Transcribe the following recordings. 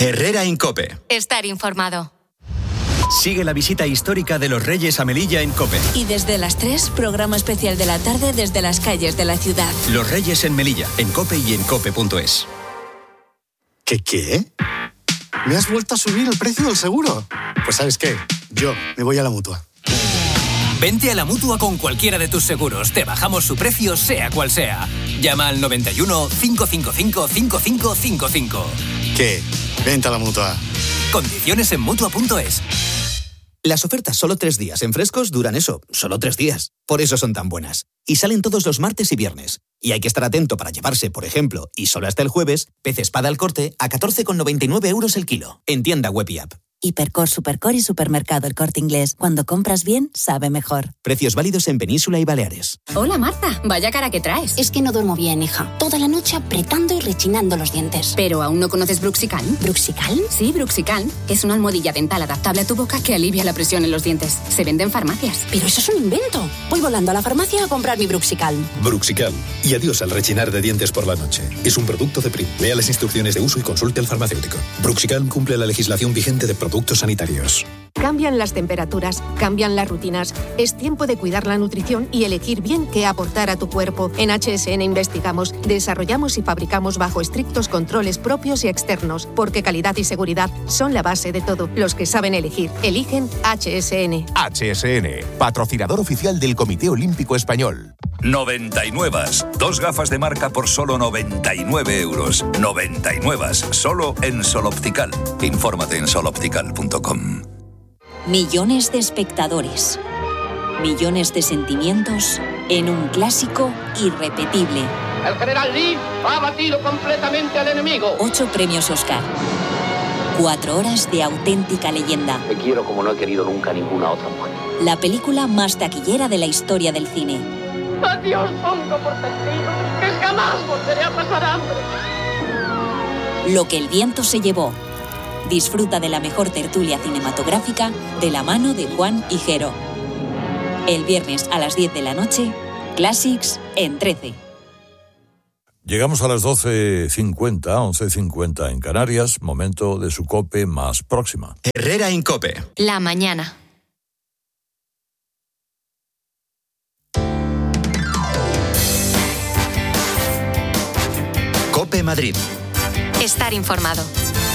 Herrera en COPE. Estar informado. Sigue la visita histórica de los Reyes a Melilla en COPE. Y desde las 3, programa especial de la tarde desde las calles de la ciudad. Los Reyes en Melilla, en COPE y en COPE.es. ¿Qué? ¿Me has vuelto a subir el precio del seguro? Pues ¿sabes qué? Yo me voy a la Mutua. Vente a la Mutua con cualquiera de tus seguros. Te bajamos su precio, sea cual sea. Llama al 91 555 5555. ¿Qué? Vente a la Mutua. Condiciones en Mutua.es. Las ofertas solo 3 días en Frescos duran eso, solo 3 días. Por eso son tan buenas. Y salen todos los martes y viernes. Y hay que estar atento para llevarse, por ejemplo, y solo hasta el jueves, pez espada al corte a 14,99 € el kilo. En tienda web y app. Hipercor, Supercor y Supermercado El Corte Inglés. Cuando compras bien, sabe mejor. Precios válidos en Península y Baleares. Hola Marta, vaya cara que traes. Es que no duermo bien, hija. Toda la noche apretando y rechinando los dientes. ¿Pero aún no conoces Bruxicalm? ¿Bruxicalm? Sí, Bruxicalm. Es una almohadilla dental adaptable a tu boca que alivia la presión en los dientes. Se vende en farmacias. Pero eso es un invento. Voy volando a la farmacia a comprar mi Bruxicalm. Bruxicalm. Y adiós al rechinar de dientes por la noche. Es un producto de Prim. Lea las instrucciones de uso y consulte al farmacéutico. Bruxicalm cumple la legislación vigente de productos sanitarios. Cambian las temperaturas, cambian las rutinas. Es tiempo de cuidar la nutrición y elegir bien qué aportar a tu cuerpo. En HSN investigamos, desarrollamos y fabricamos bajo estrictos controles propios y externos, porque calidad y seguridad son la base de todo. Los que saben elegir, eligen HSN. HSN, patrocinador oficial del Comité Olímpico Español. 99. 2 gafas de marca por solo 99 €. 99. Solo en Sol Optical. Infórmate en soloptical.com. Millones de espectadores. Millones de sentimientos en un clásico irrepetible. El general Lee ha batido completamente al enemigo. 8 premios Oscar. 4 horas de auténtica leyenda. Te quiero como no he querido nunca a ninguna otra mujer. La película más taquillera de la historia del cine. A Dios pongo por testigo que jamás volveré a pasar hambre. Lo que el viento se llevó. Disfruta de la mejor tertulia cinematográfica de la mano de Juan Higuero. El viernes a las 10 de la noche, Classics en 13. Llegamos a las 12:50, 11:50 en Canarias, momento de su COPE más próxima. Herrera en COPE. La mañana. COPE Madrid. Estar informado.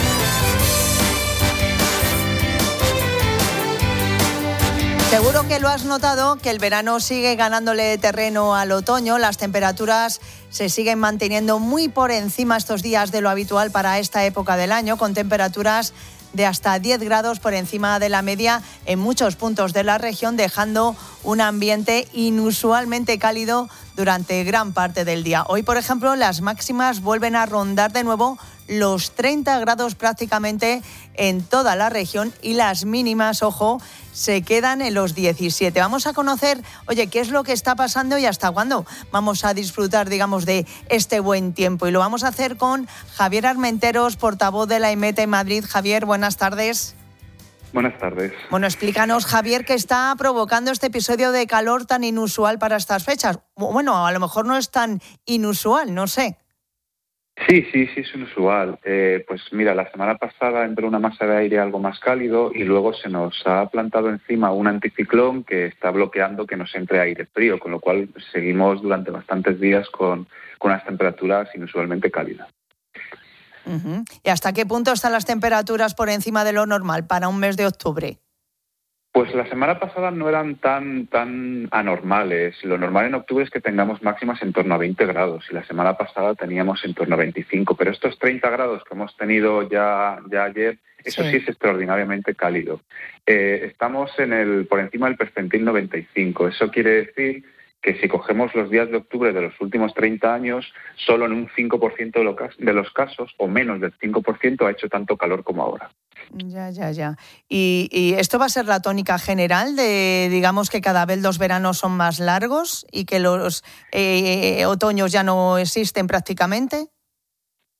Seguro que lo has notado, que el verano sigue ganándole terreno al otoño. Las temperaturas se siguen manteniendo muy por encima estos días de lo habitual para esta época del año, con temperaturas de hasta 10 grados por encima de la media en muchos puntos de la región, dejando un ambiente inusualmente cálido durante gran parte del día. Hoy, por ejemplo, las máximas vuelven a rondar de nuevo los 30 grados prácticamente en toda la región y las mínimas, ojo, se quedan en los 17. Vamos a conocer, qué es lo que está pasando y hasta cuándo vamos a disfrutar, digamos, de este buen tiempo. Y lo vamos a hacer con Javier Armenteros, portavoz de la EMET en Madrid. Javier, buenas tardes. Buenas tardes. Bueno, explícanos, Javier, qué está provocando este episodio de calor tan inusual para estas fechas. Bueno, a lo mejor no es tan inusual, no sé. Sí, es inusual. Pues mira, la semana pasada entró una masa de aire algo más cálido y luego se nos ha plantado encima un anticiclón que está bloqueando que nos entre aire frío, con lo cual seguimos durante bastantes días con unas temperaturas inusualmente cálidas. Uh-huh. ¿Y hasta qué punto están las temperaturas por encima de lo normal para un mes de octubre? Pues la semana pasada no eran tan anormales. Lo normal en octubre es que tengamos máximas en torno a 20 grados y la semana pasada teníamos en torno a 25. Pero estos 30 grados que hemos tenido ya ayer, eso sí es extraordinariamente cálido. Estamos por encima del percentil 95. Eso quiere decir que si cogemos los días de octubre de los últimos 30 años, solo en un 5% de los casos, o menos del 5%, ha hecho tanto calor como ahora. Ya. ¿Y esto va a ser la tónica general de, digamos, que cada vez los veranos son más largos y que los otoños ya no existen prácticamente?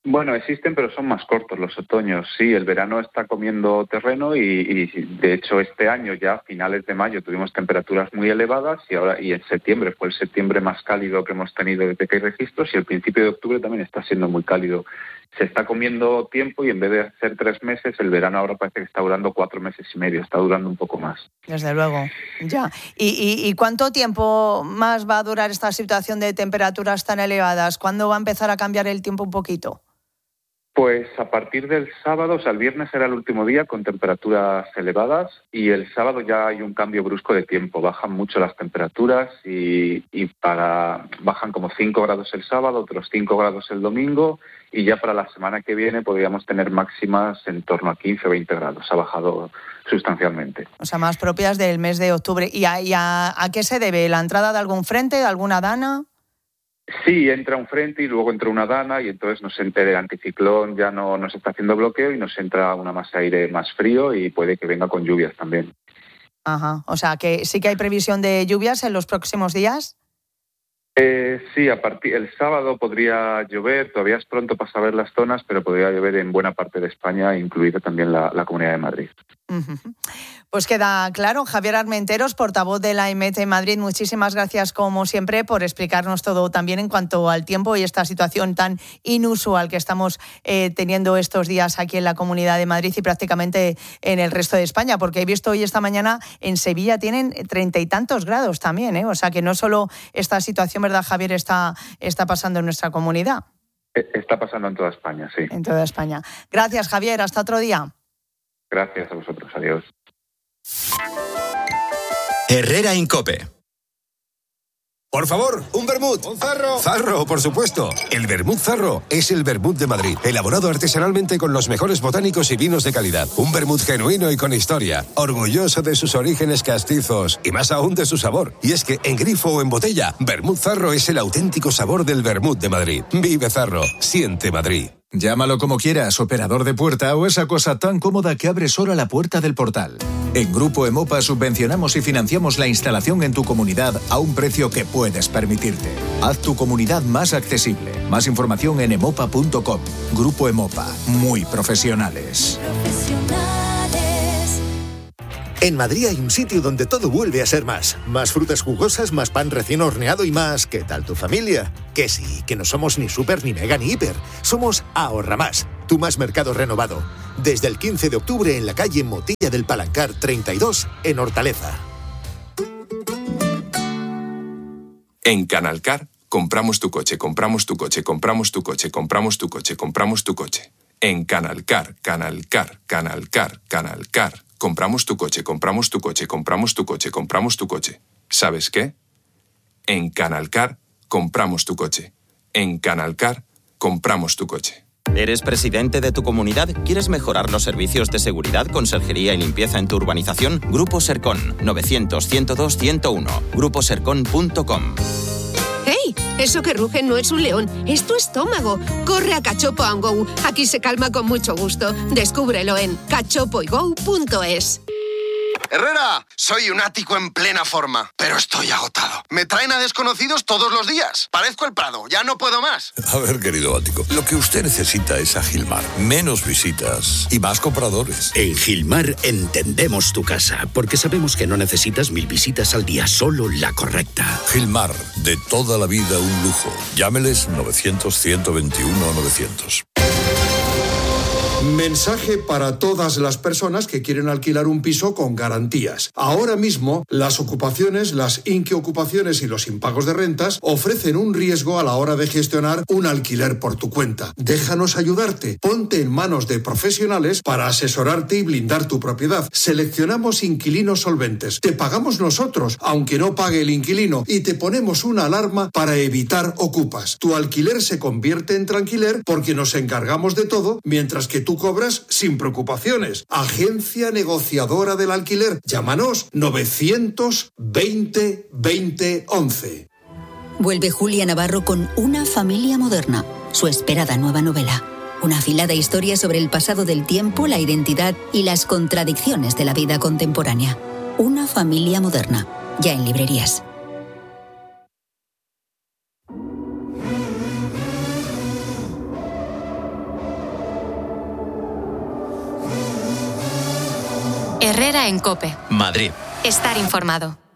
Bueno, existen, pero son más cortos los otoños. Sí, el verano está comiendo terreno y de hecho este año ya a finales de mayo tuvimos temperaturas muy elevadas y en septiembre fue el septiembre más cálido que hemos tenido desde que hay registros, y el principio de octubre también está siendo muy cálido. Se está comiendo tiempo y en vez de ser 3 meses, el verano ahora parece que está durando 4 meses y medio, está durando un poco más. Desde luego, ya. ¿Y cuánto tiempo más va a durar esta situación de temperaturas tan elevadas? ¿Cuándo va a empezar a cambiar el tiempo un poquito? Pues a partir del sábado, o sea, el viernes será el último día con temperaturas elevadas y el sábado ya hay un cambio brusco de tiempo. Bajan mucho las temperaturas y bajan como 5 grados el sábado, otros 5 grados el domingo, y ya para la semana que viene podríamos tener máximas en torno a 15 o 20 grados. Ha bajado sustancialmente. O sea, más propias del mes de octubre. ¿Y a qué se debe? ¿La entrada de algún frente, de alguna dana? Sí, entra un frente y luego entra una dana y entonces el anticiclón ya no nos está haciendo bloqueo y nos entra una masa de aire más frío y puede que venga con lluvias también. Ajá, o sea que sí que hay previsión de lluvias en los próximos días. Sí, el sábado podría llover, todavía es pronto para saber las zonas, pero podría llover en buena parte de España, incluida también la Comunidad de Madrid. Uh-huh. Pues queda claro. Javier Armenteros, portavoz de la EMET en Madrid, muchísimas gracias como siempre por explicarnos todo también en cuanto al tiempo y esta situación tan inusual que estamos teniendo estos días aquí en la Comunidad de Madrid y prácticamente en el resto de España, porque he visto hoy esta mañana en Sevilla tienen 30 y tantos grados también, o sea que no solo esta situación, ¿verdad, Javier?, está pasando en nuestra comunidad. Está pasando en toda España, sí. En toda España. Gracias, Javier. Hasta otro día. Gracias a vosotros. Adiós. Herrera Incope. Por favor, un vermut. Un Zarro. Zarro, por supuesto. El vermut Zarro es el vermut de Madrid, elaborado artesanalmente con los mejores botánicos y vinos de calidad. Un vermut genuino y con historia, orgulloso de sus orígenes castizos y más aún de su sabor. Y es que en grifo o en botella, vermut Zarro es el auténtico sabor del vermut de Madrid. Vive Zarro, siente Madrid. Llámalo como quieras, operador de puerta o esa cosa tan cómoda que abre sola la puerta del portal. En Grupo Emopa subvencionamos y financiamos la instalación en tu comunidad a un precio que puedes permitirte. Haz tu comunidad más accesible. Más información en emopa.com. Grupo Emopa, muy profesionales. En Madrid hay un sitio donde todo vuelve a ser más. Más frutas jugosas, más pan recién horneado y más... ¿Qué tal tu familia? Que sí, que no somos ni súper, ni mega, ni hiper. Somos Ahorra Más, tu más mercado renovado. Desde el 15 de octubre en la calle Motilla del Palancar 32, en Hortaleza. En Canalcar, compramos tu coche, compramos tu coche, compramos tu coche, compramos tu coche, compramos tu coche. En Canalcar, Canalcar, Canalcar, Canalcar. Compramos tu coche, compramos tu coche, compramos tu coche, compramos tu coche. ¿Sabes qué? En Canalcar, compramos tu coche. En Canalcar, compramos tu coche. ¿Eres presidente de tu comunidad? ¿Quieres mejorar los servicios de seguridad, conserjería y limpieza en tu urbanización? Grupo Sercon, 900-102-101. gruposercon.com. ¡Hey! Eso que ruge no es un león, es tu estómago. Corre a Cachopo & Go. Aquí se calma con mucho gusto. Descúbrelo en cachopoygo.es. Herrera, soy un ático en plena forma, pero estoy agotado. Me traen a desconocidos todos los días. Parezco el Prado, ya no puedo más. A ver, querido ático, lo que usted necesita es a Gilmar. Menos visitas y más compradores. En Gilmar entendemos tu casa, porque sabemos que no necesitas 1000 visitas al día, solo la correcta. Gilmar, de toda la vida un lujo. Llámeles 900-121-900. Mensaje para todas las personas que quieren alquilar un piso con garantías. Ahora mismo, las ocupaciones, las inquiocupaciones y los impagos de rentas ofrecen un riesgo a la hora de gestionar un alquiler por tu cuenta. Déjanos ayudarte. Ponte en manos de profesionales para asesorarte y blindar tu propiedad. Seleccionamos inquilinos solventes. Te pagamos nosotros, aunque no pague el inquilino, y te ponemos una alarma para evitar ocupas. Tu alquiler se convierte en tranquiler porque nos encargamos de todo, mientras que tú cobras sin preocupaciones. Agencia negociadora del alquiler. Llámanos 920 20 11. Vuelve Julia Navarro con Una familia moderna, su esperada nueva novela. Una afilada historia sobre el pasado del tiempo, la identidad y las contradicciones de la vida contemporánea. Una familia moderna, ya en librerías. Herrera en COPE. Madrid. Estar informado.